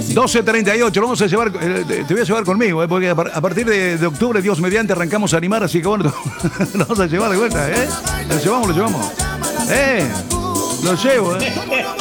12:38, lo vamos a llevar, te voy a llevar conmigo, porque a partir de octubre, Dios mediante, arrancamos a animar, así que bueno, lo vamos a llevar de vuelta, Lo llevamos, lo llevo,